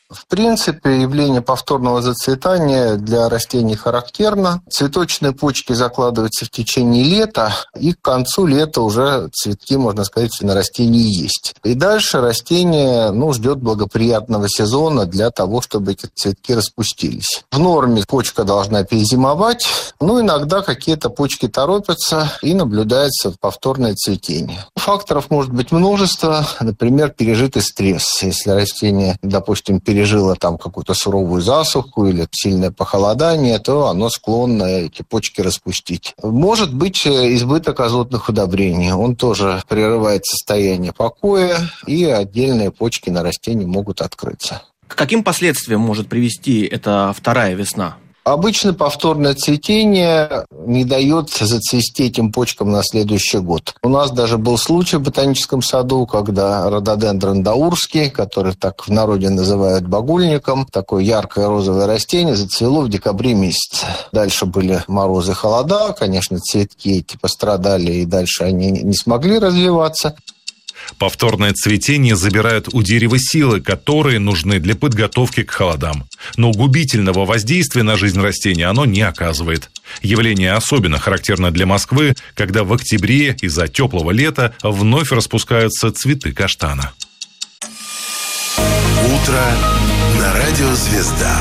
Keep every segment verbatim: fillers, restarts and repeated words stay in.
В принципе, явление повторного зацветания для растений характерно. Цветочные почки закладываются в течение лета, и к концу лета уже цветки, можно сказать, на растении есть. И дальше растение ну, ждет благоприятного сезона для того, чтобы эти цветки распустились. В норме почка должна перезимовать, но иногда какие-то почки торопятся, и наблюдается повторное цветение. Факторов может быть множество, например, пережитый стресс. Если растение, допустим, пережило там какую-то суровую засуху или сильное похолодание, то оно склонно эти почки распустить. Может быть избыток азотных удобрений. Он тоже прерывает состояние покоя, и отдельные почки на растении могут открыться. К каким последствиям может привести эта вторая весна? Обычно повторное цветение не дает зацвести этим почкам на следующий год. У нас даже был случай в ботаническом саду, когда рододендрон даурский, который так в народе называют багульником, такое яркое розовое растение, зацвело в декабре месяце. Дальше были морозы, холода, конечно, цветки эти пострадали, и дальше они не смогли развиваться. Повторное цветение забирает у дерева силы, которые нужны для подготовки к холодам. Но губительного воздействия на жизнь растения оно не оказывает. Явление особенно характерно для Москвы, когда в октябре из-за теплого лета вновь распускаются цветы каштана. Утро на радио «Звезда».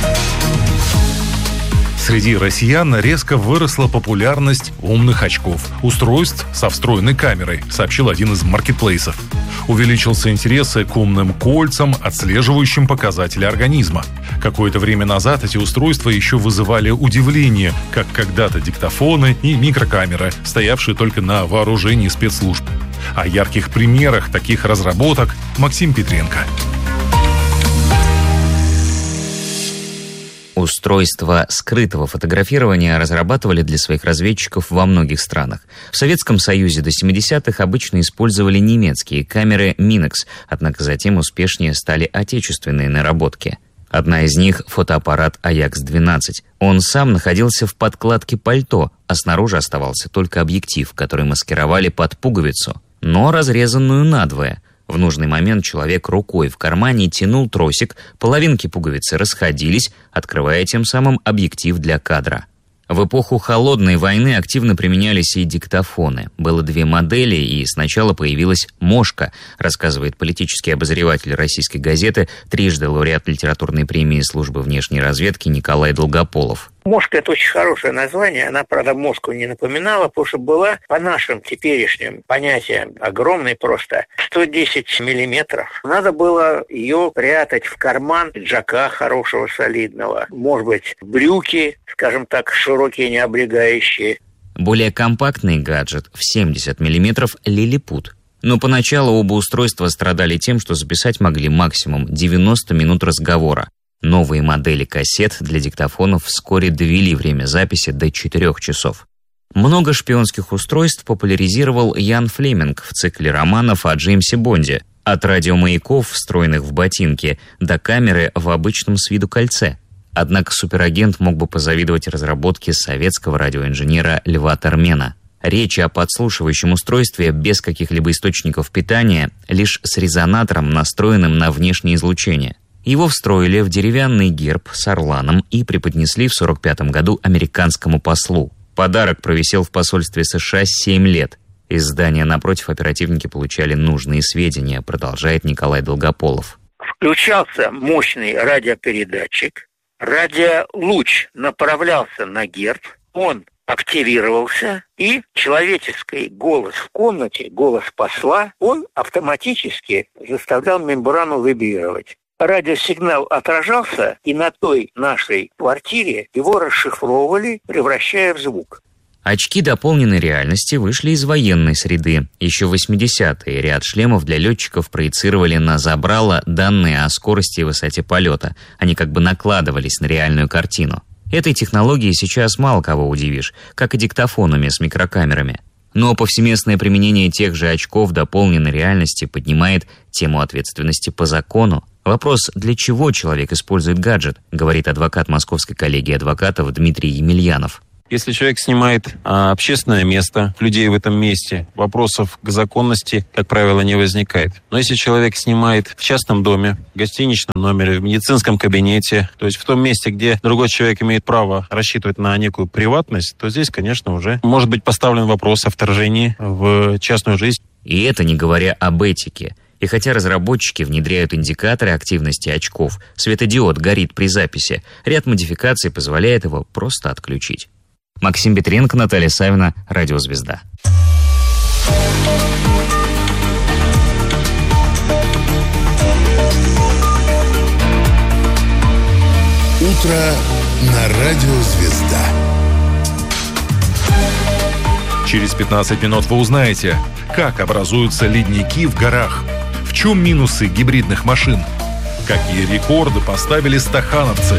Среди россиян резко выросла популярность умных очков, устройств со встроенной камерой, сообщил один из маркетплейсов. Увеличился интерес к умным кольцам, отслеживающим показатели организма. Какое-то время назад эти устройства еще вызывали удивление, как когда-то диктофоны и микрокамеры, стоявшие только на вооружении спецслужб. О ярких примерах таких разработок Максим Петренко. Устройства скрытого фотографирования разрабатывали для своих разведчиков во многих странах. В Советском Союзе до семидесятых обычно использовали немецкие камеры Минекс, однако затем успешнее стали отечественные наработки. Одна из них – фотоаппарат Аякс двенадцать. Он сам находился в подкладке пальто, а снаружи оставался только объектив, который маскировали под пуговицу, но разрезанную надвое. В нужный момент человек рукой в кармане тянул тросик, половинки пуговицы расходились, открывая тем самым объектив для кадра. В эпоху Холодной войны активно применялись и диктофоны. Было две модели, и сначала появилась «Мошка», рассказывает политический обозреватель российской газеты, трижды лауреат литературной премии службы внешней разведки Николай Долгополов. Мошка – это очень хорошее название. Она, правда, Москву не напоминала, потому что была, по нашим теперешним понятиям, огромной просто, сто десять миллиметров. Надо было ее прятать в карман пиджака хорошего, солидного. Может быть, брюки, скажем так, широкие, не облегающие. Более компактный гаджет в семьдесят миллиметров «Лилипут». Но поначалу оба устройства страдали тем, что записать могли максимум девяносто минут разговора. Новые модели кассет для диктофонов вскоре довели время записи до четырех часов. Много шпионских устройств популяризировал Ян Флеминг в цикле романов о Джеймсе Бонде. От радиомаяков, встроенных в ботинки, до камеры в обычном с виду кольце. Однако суперагент мог бы позавидовать разработке советского радиоинженера Льва Термена. Речь о подслушивающем устройстве без каких-либо источников питания, лишь с резонатором, настроенным на внешнее излучение. Его встроили в деревянный герб с орланом и преподнесли в сорок пятом году американскому послу. Подарок провисел в посольстве США семь лет. Из здания напротив оперативники получали нужные сведения, продолжает Николай Долгополов. Включался мощный радиопередатчик, радиолуч направлялся на герб, он активировался, и человеческий голос в комнате, голос посла, он автоматически заставлял мембрану вибрировать. Радиосигнал отражался, и на той нашей квартире его расшифровывали, превращая в звук. Очки дополненной реальности вышли из военной среды. Еще в восьмидесятые ряд шлемов для летчиков проецировали на забрало данные о скорости и высоте полета. Они как бы накладывались на реальную картину. Этой технологией сейчас мало кого удивишь, как и диктофонами с микрокамерами. Но повсеместное применение тех же очков дополненной реальности поднимает тему ответственности по закону. Вопрос, для чего человек использует гаджет, говорит адвокат Московской коллегии адвокатов Дмитрий Емельянов. Если человек снимает а, общественное место, людей в этом месте, вопросов к законности, как правило, не возникает. Но если человек снимает в частном доме, в гостиничном номере, в медицинском кабинете, то есть в том месте, где другой человек имеет право рассчитывать на некую приватность, то здесь, конечно, уже может быть поставлен вопрос о вторжении в частную жизнь. И это не говоря об этике. И хотя разработчики внедряют индикаторы активности очков, светодиод горит при записи, ряд модификаций позволяет его просто отключить. Максим Петренко, Наталья Савина, Радио Звезда. Утро на Радио Звезда. Через пятнадцать минут вы узнаете, как образуются ледники в горах, в чем минусы гибридных машин, какие рекорды поставили стахановцы.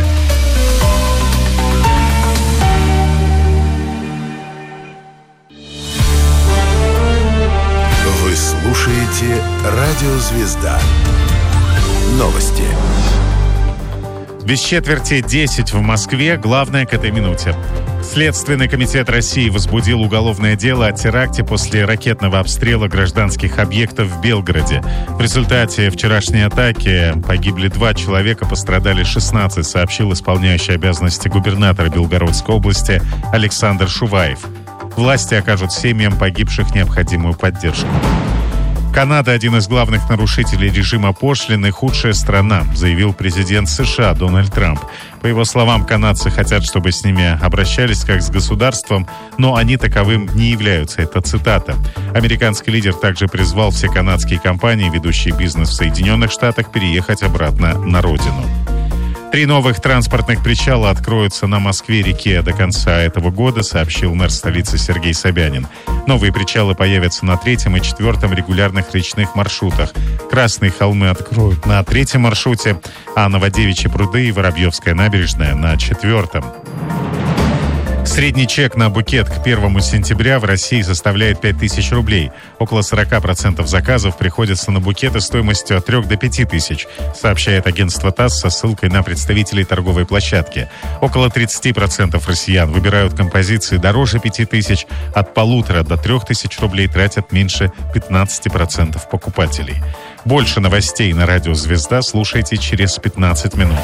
Вы слушаете Радио Звезда. Новости. Без четверти десять в Москве. Главное к этой минуте. Следственный комитет России возбудил уголовное дело о теракте после ракетного обстрела гражданских объектов в Белгороде. В результате вчерашней атаки погибли два человека, пострадали шестнадцать, сообщил исполняющий обязанности губернатора Белгородской области Александр Шуваев. Власти окажут семьям погибших необходимую поддержку. Канада – один из главных нарушителей режима пошлин и худшая страна, заявил президент США Дональд Трамп. По его словам, канадцы хотят, чтобы с ними обращались как с государством, но они таковым не являются. Это цитата. Американский лидер также призвал все канадские компании, ведущие бизнес в Соединенных Штатах, переехать обратно на родину. Три новых транспортных причала откроются на Москве-реке до конца этого года, сообщил мэр столицы Сергей Собянин. Новые причалы появятся на третьем и четвертом регулярных речных маршрутах. Красные холмы откроют на третьем маршруте, а Новодевичьи пруды и Воробьевская набережная на четвертом. Средний чек на букет к первому сентября в России составляет пять тысяч рублей. Около сорок процентов заказов приходится на букеты стоимостью от трёх до пяти тысяч, сообщает агентство ТАСС со ссылкой на представителей торговой площадки. Около тридцать процентов россиян выбирают композиции дороже пяти тысяч, от полутора до трех тысяч рублей тратят меньше пятнадцати процентов покупателей. Больше новостей на Радио Звезда слушайте через пятнадцать минут.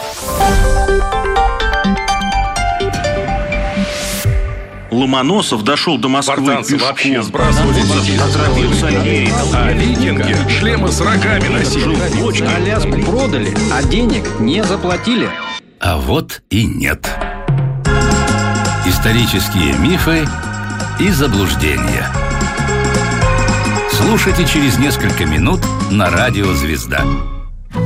Ломоносов дошел до Москвы Спартанцы пешком. вообще сбрасывали детей. А викинги шлемы с рогами носили. Аляску продали, а денег не заплатили. А вот и нет. Исторические мифы и заблуждения. Слушайте через несколько минут на Радио Звезда.